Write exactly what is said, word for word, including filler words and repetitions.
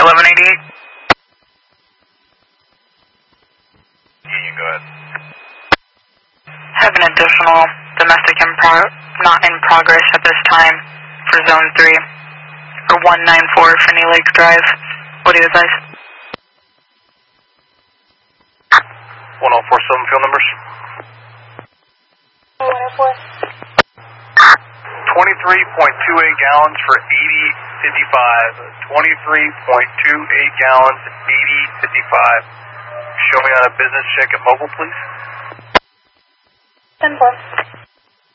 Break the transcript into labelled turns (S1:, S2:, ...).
S1: eleven eighty-eight.
S2: Yeah, you go ahead.
S1: Have an additional domestic in pro- not in progress at this time for zone three, or one nine four Finney Lakes Drive. What do you advise?
S2: one oh four seven field numbers.
S3: one oh four.
S2: twenty-three point two eight gallons for eighty fifty-five. twenty-three point two eight gallons, eighty fifty-five. Show me on a business check at mobile, please.
S3: ten four.